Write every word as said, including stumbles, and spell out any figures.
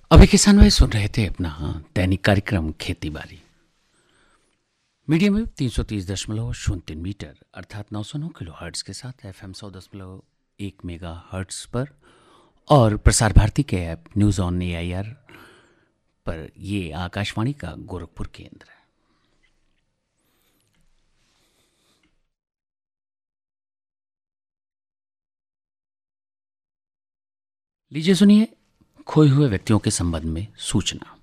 अभी किसान भाई सुन रहे थे अपना दैनिक कार्यक्रम खेती बाड़ी। मीडियम वेव तीन सौ तीस दशमलव शून्य तीन मीटर अर्थात नौ सौ नौ किलो हर्ट्स के साथ एफ एम सौ दशमलव एक मेगा हर्ट्स पर और प्रसार भारती के app news on A I R पर ये आकाशवाणी का गोरखपुर केंद्र है। लीजिए सुनिए खोए हुए व्यक्तियों के संबंध में सूचना।